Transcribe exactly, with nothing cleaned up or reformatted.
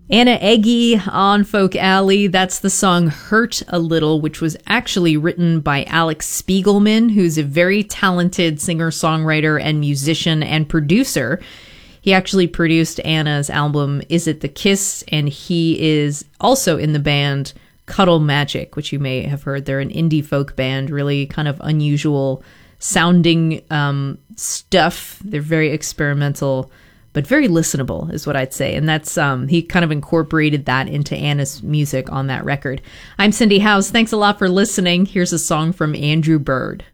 Anna Eggy on Folk Alley. That's the song Hurt a Little, which was actually written by Alex Spiegelman, who's a very talented singer-songwriter and musician and producer. He actually produced Anna's album Is It the Kiss, and he is also in the band Cuddle Magic, which you may have heard. They're an indie folk band, really kind of unusual sounding um, stuff. They're very experimental, but very listenable is what I'd say. And that's, um, he kind of incorporated that into Anna's music on that record. I'm Cindy House. Thanks a lot for listening. Here's a song from Andrew Bird.